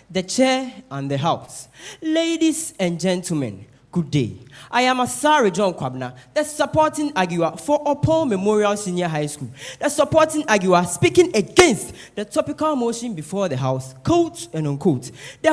the chair and the house. Ladies and gentlemen, good day. I am Asari John Kwabna, the supporting Agiwa for Oppo Memorial Senior High School. The supporting Agiwa speaking against the topical motion before the House, quote and unquote. The